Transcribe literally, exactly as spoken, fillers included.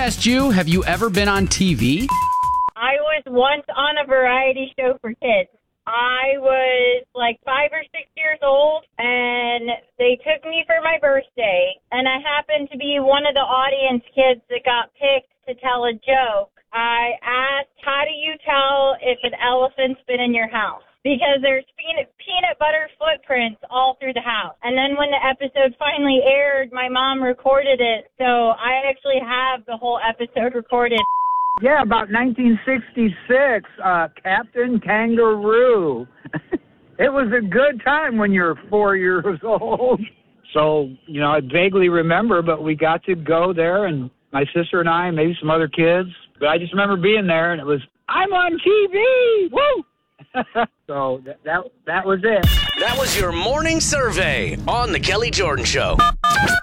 asked you, have you ever been on T V? I was once on a variety show for kids. I was like five or six years old, and they took me for my birthday, and I happened to be one of the audience kids that got picked to tell a joke. I asked, how do you tell if an elephant's been in your house? Because there's peanut, peanut butter footprints all through the house. And then when the episode finally aired, my mom recorded it, so I actually have the whole episode recorded. Yeah, about nineteen sixty-six, uh, Captain Kangaroo. It was a good time when you were four years old. So, you know, I vaguely remember, but we got to go there, and my sister and I, and maybe some other kids. But I just remember being there, and it was, I'm on T V! Woo! So that, that that was it. That was your morning survey on The Kelly Jordan Show.